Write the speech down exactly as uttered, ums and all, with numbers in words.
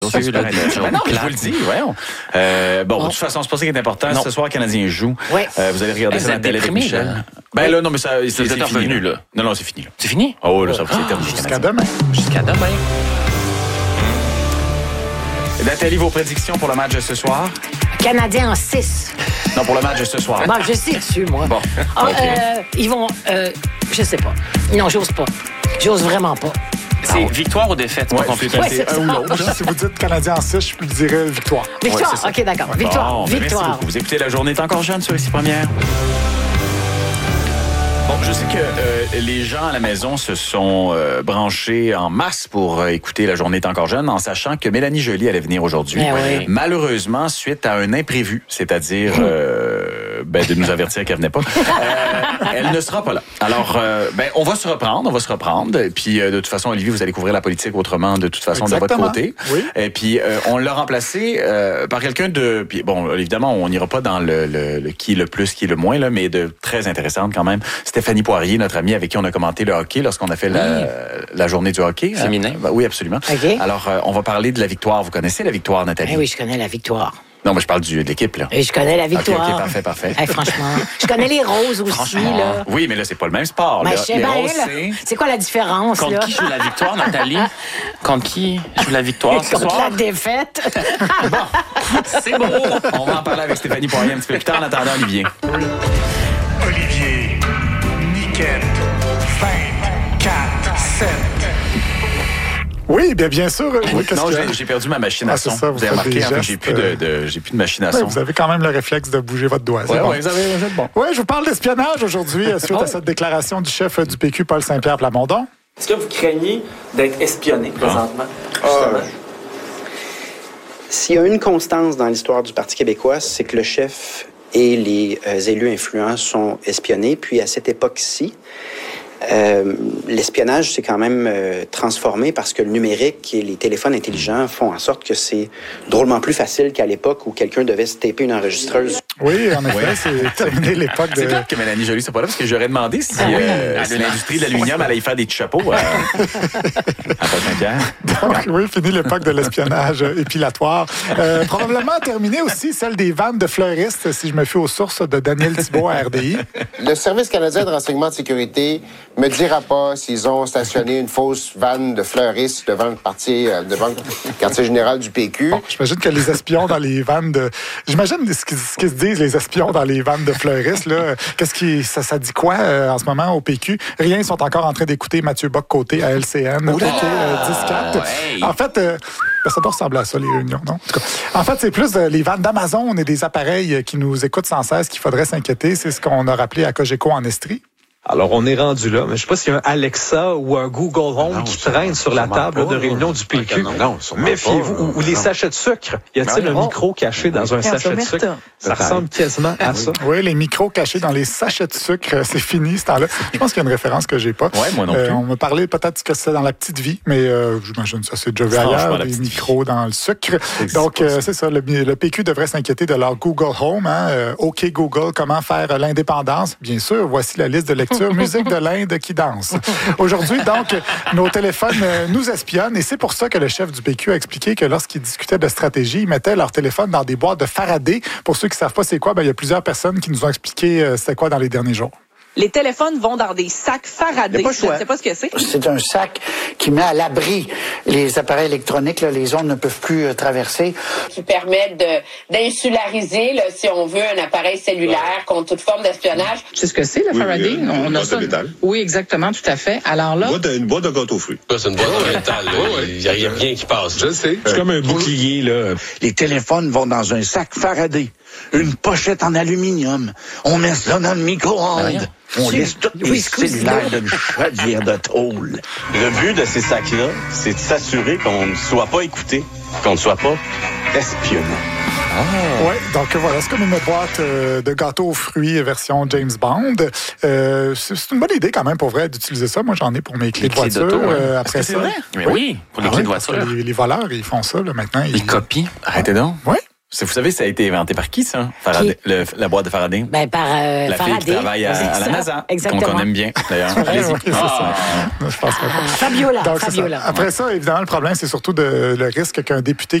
C'est super intéressant. Ben non, je vous le dis, voyons. Euh, bon, bon, de toute façon, c'est pas ça qui est important. Non. Ce soir, le Canadien joue. Oui. Euh, vous allez regarder ça dans la télé avec Michel. Là. Ben oui. là, non, mais ça, c'est, c'est fini. Là. Non, non, c'est fini. Là. C'est fini? Oh, là, ça c'est terminé. Jusqu'à demain. Jusqu'à demain. Nathalie, vos prédictions pour le match de ce soir? Canadien en six. Non, pour le match de ce soir. Bon, je sais dessus, moi. Bon. Ah, Okay. euh, ils vont... Euh, je sais pas. Non, j'ose pas. J'ose vraiment pas. C'est ah, victoire ou défaite? Ouais, pas c'est, c'est, c'est un ou l'autre. Si vous dites Canadien en six, je dirais victoire. Victoire, ouais, OK, d'accord. Victoire, bon, victoire. Merci beaucoup. Vous écoutez La Journée est encore jeune sur Ici Première. Bon, je sais que euh, les gens à la maison se sont euh, branchés en masse pour euh, écouter La Journée est encore jeune, en sachant que Mélanie Joly allait venir aujourd'hui. Eh oui. Malheureusement, suite à un imprévu, c'est-à-dire euh, ben, de nous avertir qu'elle venait pas, euh, elle ne sera pas là. Alors, euh, ben, on va se reprendre, on va se reprendre. Et puis, euh, de toute façon, Olivier, vous allez couvrir la politique autrement, de toute façon, Exactement. de votre côté. Oui. Et puis, euh, on l'a remplacé euh, par quelqu'un de... Puis, bon, évidemment, on n'ira pas dans le, le, le qui le plus, qui le moins, là, mais de très intéressante quand même. Stéphanie Poirier, notre amie avec qui on a commenté le hockey lorsqu'on a fait la, oui. la journée du hockey. Féminin. Euh, oui, absolument. Okay. Alors, euh, on va parler de la victoire. Vous connaissez la victoire, Nathalie? Eh oui, je connais la victoire. Non, mais je parle du, de l'équipe, là. Et je connais la victoire. OK, OK, parfait, parfait. Hey, franchement. Je connais les roses aussi, là. Oui, mais là, c'est pas le même sport. Ben, là. je sais Les bien, roses, là. c'est... C'est quoi la différence, Contre là? qui joue la victoire, Nathalie? Contre qui joue la victoire ce Contre soir? la défaite. Bon, c'est beau. On va en parler avec Stéphanie Poirier un petit peu plus tard. En attendant, Olivier. Oui. Olivier, Niquette, vingt, quatre, sept. Oui, bien, bien sûr. Oui, non, j'ai, j'ai perdu ma machine à ah, son. Ça, vous, vous avez remarqué, gestes, hein, j'ai plus de, de, j'ai plus de machine à son. Ouais, vous avez quand même le réflexe de bouger votre doigt. Oui, bon. ouais, vous avez, vous êtes bon. Oui, je vous parle d'espionnage aujourd'hui suite oh. à cette déclaration du chef du P Q, Paul Saint-Pierre Plamondon. Est-ce que vous craignez d'être espionné présentement? Ah. S'il y a une constance dans l'histoire du Parti québécois, c'est que le chef et les euh, élus influents sont espionnés. Puis à cette époque-ci, Euh, l'espionnage s'est quand même euh, transformé parce que le numérique et les téléphones intelligents font en sorte que c'est drôlement plus facile qu'à l'époque où quelqu'un devait se taper une enregistreuse. Oui, en effet, ouais. C'est terminé l'époque de... C'est clair que Mélanie Joly soit pas là parce que j'aurais demandé si euh, ah oui. l'industrie de l'aluminium allait y faire des chapeaux euh, à Paul Saint-Pierre. Donc, oui, fini l'époque de l'espionnage épilatoire. Euh, probablement terminé aussi celle des vannes de fleuristes, si je me fie aux sources de Daniel Thibault à R D I. Le Service canadien de renseignement de sécurité me dira pas s'ils ont stationné une fausse vanne de fleuristes devant le parti, euh, devant le quartier général du P Q. Bon, j'imagine que les espions dans les vannes de... J'imagine ce qu'ils, ce qu'ils se disent, les espions dans les vannes de fleuristes, là. Qu'est-ce qui... Ça, ça dit quoi euh, en ce moment au P Q? Rien, ils sont encore en train d'écouter Mathieu Bock-Côté à L C N. Oh, P Q euh, dix quatre. Hey. En fait... Euh, ça doit ressembler à ça, les réunions, non? En tout cas, en fait, c'est plus euh, les vannes d'Amazon et des appareils qui nous écoutent sans cesse qu'il faudrait s'inquiéter. C'est ce qu'on a rappelé à Cogeco en Estrie. Alors, on est rendu là, mais je sais pas s'il y a un Alexa ou un Google Home non, qui traîne sur la table pas, de réunion du P Q. Non, méfiez-vous. Ou, ou les sachets de sucre. Y a-t-il un micro caché dans un sachet de sucre? Ça ressemble quasiment à ça. Oui, les micros cachés dans les sachets de sucre, c'est fini ce temps-là. Je pense qu'il y a une référence que j'ai pas. Oui, moi non plus. Euh, on me parlait peut-être que c'est dans la petite vie, mais euh, j'imagine que ça c'est déjà vu ailleurs, les micros dans le sucre. Donc, euh, c'est ça, le, le P Q devrait s'inquiéter de leur Google Home. Hein? Euh, OK Google, comment faire l'indépendance? Bien sûr, voici la liste de lecture. Musique de l'Inde qui danse. Aujourd'hui, donc, nos téléphones euh, nous espionnent et c'est pour ça que le chef du P Q a expliqué que lorsqu'il discutait de stratégie, ils mettaient leur téléphone dans des boîtes de Faraday. Pour ceux qui ne savent pas c'est quoi, ben, il y a plusieurs personnes qui nous ont expliqué euh, c'était quoi dans les derniers jours. Les téléphones vont dans des sacs Faraday. Je ne sais pas ce que c'est. C'est un sac qui met à l'abri les appareils électroniques. Là, les ondes ne peuvent plus euh, traverser. Qui permettent de, d'insulariser, là, si on veut, un appareil cellulaire ouais. contre toute forme d'espionnage. Tu sais ce que c'est, le oui, Faraday? Oui, on une a boîte ça. de métal. Oui, exactement, tout à fait. Alors là... Une boîte de, une boîte de gâteau fruits. C'est une boîte de métal. Il n'y a rien qui passe. Je sais. C'est comme un bouclier, là. Les téléphones vont dans un sac Faraday. Une pochette en aluminium. On met ça dans le micro-ondes. On laisse tous les cellulaires d'une chaudière de tôle. Le but de ces sacs-là, c'est de s'assurer qu'on ne soit pas écouté, qu'on ne soit pas espionné. Ah. Oui, donc voilà, c'est comme une boîte euh, de gâteaux aux fruits version James Bond. Euh, c'est, c'est une bonne idée quand même pour vrai d'utiliser ça. Moi, j'en ai pour mes clés les de voiture. Clés d'auto, euh, hein? Après c'est ça. vrai? Mais oui, oui pour les ah, clés oui, de voiture. Les, les voleurs, ils font ça là, maintenant. Ils, ils copient. Arrêtez donc. Oui. Vous savez, ça a été inventé par qui, ça? Faraday, qui? Le, la boîte de Faraday? Ben, par euh, la Faraday. fille qui travaille à, à la NASA, qu'on aime bien, d'ailleurs. Allez-y. Oui, ah. Je pense ah, Fabiola. Donc, Fabiola. Après ça, évidemment, le problème, c'est surtout de, le risque qu'un député